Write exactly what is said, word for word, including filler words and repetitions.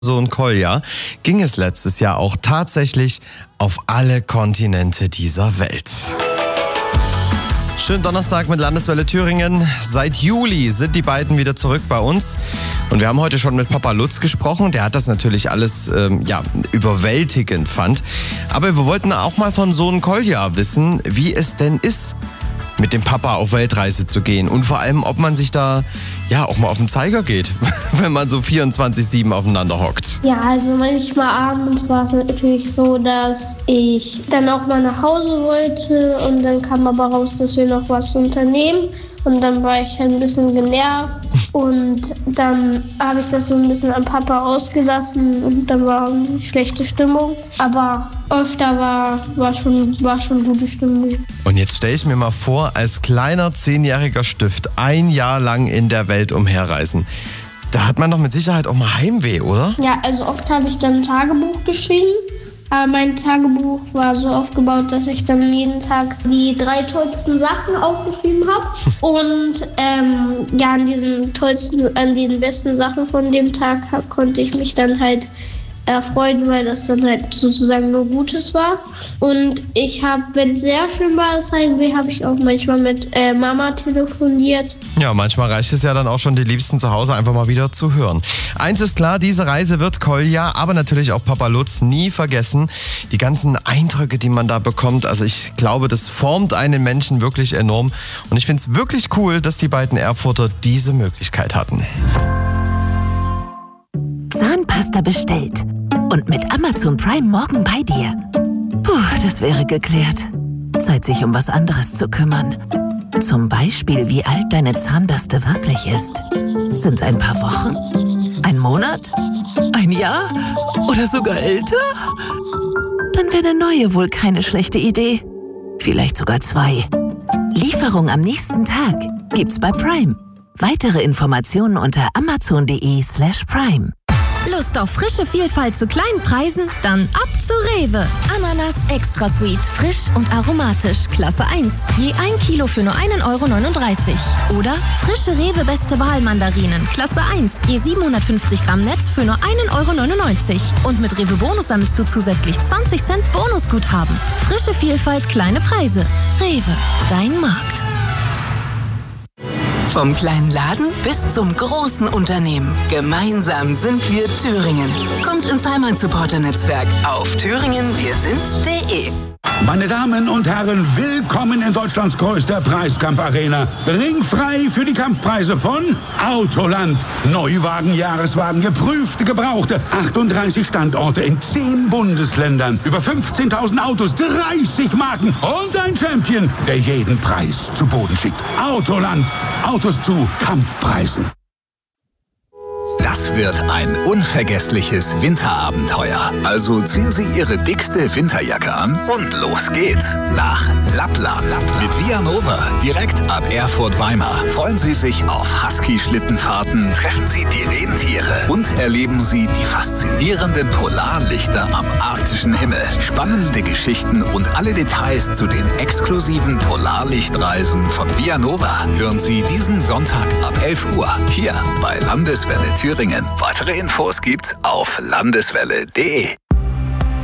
Sohn Kolja ging es letztes Jahr auch tatsächlich auf alle Kontinente dieser Welt. Schönen Donnerstag mit Landeswelle Thüringen. Seit Juli sind die beiden wieder zurück bei uns. Und wir haben heute schon mit Papa Lutz gesprochen. Der hat das natürlich alles ähm, ja, überwältigend fand. Aber wir wollten auch mal von Sohn Kolja wissen, wie es denn ist, mit dem Papa auf Weltreise zu gehen. Und vor allem, ob man sich da ja auch mal auf den Zeiger geht, wenn man so vierundzwanzig sieben aufeinander hockt. Ja, also manchmal abends war es natürlich so, dass ich dann auch mal nach Hause wollte und dann kam aber raus, dass wir noch was unternehmen. Und dann war ich halt ein bisschen genervt und dann habe ich das so ein bisschen an Papa ausgelassen und dann war eine schlechte Stimmung. Aber öfter war, war, schon, war schon gute Stimmung. Und jetzt stelle ich mir mal vor, als kleiner zehnjähriger Stift ein Jahr lang in der Welt umherreisen. Da hat man doch mit Sicherheit auch mal Heimweh, oder? Ja, also oft habe ich dann ein Tagebuch geschrieben. Aber mein Tagebuch war so aufgebaut, dass ich dann jeden Tag die drei tollsten Sachen aufgeschrieben habe. Und ähm, ja, an diesen tollsten, an den besten Sachen von dem Tag hab, konnte ich mich dann halt erfreuen, weil das dann halt sozusagen nur Gutes war. Und ich habe, wenn es sehr schön war, das Heimweh, habe ich auch manchmal mit äh, Mama telefoniert. Ja, manchmal reicht es ja dann auch schon, die Liebsten zu Hause einfach mal wieder zu hören. Eins ist klar, diese Reise wird Kolja, aber natürlich auch Papa Lutz nie vergessen. Die ganzen Eindrücke, die man da bekommt, also ich glaube, das formt einen Menschen wirklich enorm. Und ich finde es wirklich cool, dass die beiden Erfurter diese Möglichkeit hatten. Zahnpasta bestellt und mit Amazon Prime morgen bei dir. Puh, das wäre geklärt. Zeit, sich um was anderes zu kümmern. Zum Beispiel, wie alt deine Zahnbürste wirklich ist. Sind es ein paar Wochen? Ein Monat? Ein Jahr? Oder sogar älter? Dann wäre eine neue wohl keine schlechte Idee. Vielleicht sogar zwei. Lieferung am nächsten Tag gibt's bei Prime. Weitere Informationen unter amazon.de slash prime. Lust auf frische Vielfalt zu kleinen Preisen? Dann ab zu Rewe. Ananas Extra Sweet, frisch und aromatisch, Klasse eins. Je ein Kilo für nur einen Euro neununddreißig. Oder frische Rewe Beste Wahl Mandarinen, Klasse eins. Je siebenhundertfünfzig Gramm Netz für nur einen Euro neunundneunzig. Und mit Rewe Bonus sammelst du zusätzlich zwanzig Cent Bonusguthaben. Frische Vielfalt, kleine Preise. Rewe, dein Markt. Vom kleinen Laden bis zum großen Unternehmen. Gemeinsam sind wir Thüringen. Kommt ins Heimat-Supporter-Netzwerk auf thüringen wir sind's punkt de. Meine Damen und Herren, willkommen in Deutschlands größter Preiskampfarena. Ringfrei für die Kampfpreise von Autoland. Neuwagen, Jahreswagen, geprüfte, gebrauchte. achtunddreißig Standorte in zehn Bundesländern. Über fünfzehntausend Autos, dreißig Marken und ein Champion, der jeden Preis zu Boden schickt. Autoland. Autos zu Kampfpreisen. Das wird ein unvergessliches Winterabenteuer. Also ziehen Sie Ihre dickste Winterjacke an und los geht's nach Lappland. Mit Vianova, direkt ab Erfurt-Weimar. Freuen Sie sich auf Husky-Schlittenfahrten, treffen Sie die Rentiere und erleben Sie die faszinierenden Polarlichter am arktischen Himmel. Spannende Geschichten und alle Details zu den exklusiven Polarlichtreisen von Vianova hören Sie diesen Sonntag ab elf Uhr hier bei Landeswelle Thüringen. Weitere Infos gibt's auf landeswelle punkt de.